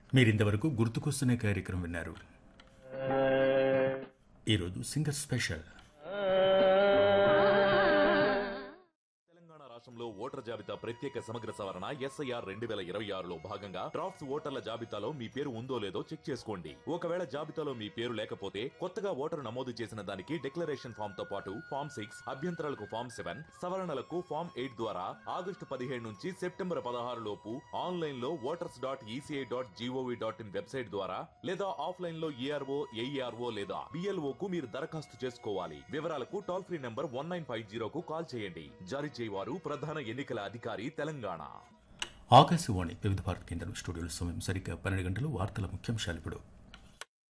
మీరింతవరకు గుర్తుకొస్తున్న కార్యక్రమం విన్నారు. ఈరోజు సింగర్ స్పెషల్. తెలంగాణ రాష్ట్రంలో ఓటర్ జాబితా ప్రత్యేక సమగ్ర సవరణ SIR 2026లో భాగంగా డ్రాఫ్ట్స్ ఓటర్ల జాబితాలో మీ పేరు ఉందో లేదో చెక్ చేసుకోండి. ఒకవేళ జాబితాలో మీ పేరు లేకపోతే కొత్తగా ఓటరు నమోదు చేసిన దానికి డిక్లరేషన్ ఫామ్ తో పాటు ఫామ్ 6, అభ్యంతరాలకు ఫామ్ 7, సవరణలకు ఫామ్ 8 ద్వారా ఆగస్టు 17 నుంచి సెప్టెంబర్ 16 లోపు ఆన్లైన్ లో voters.eci.gov.in వెబ్సైట్ ద్వారా లేదా ఆఫ్లైన్ లో ERO, AERO లేదా BLO కు మీరు దరఖాస్తు చేసుకోవాలి. వివరాలకు టోల్ ఫ్రీ నంబర్ 1950కు కాల్ చేయండి. జారీ చేయవారు ప్రధాన ఎన్నికల అధికారి తెలంగాణ. ఆకాశవాణి వివిధ భారత కేంద్రం స్టూడియోలో సమయం సరిగ్గా 12 గంటలు. వార్తల ముఖ్యాంశాలు ఇప్పుడు.